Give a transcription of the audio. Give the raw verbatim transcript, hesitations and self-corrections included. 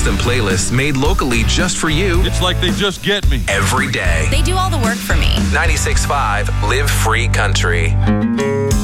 custom playlists made locally just for you. It's like they just get me. Every day. They do all the work for me. ninety-six point five Live Free Country.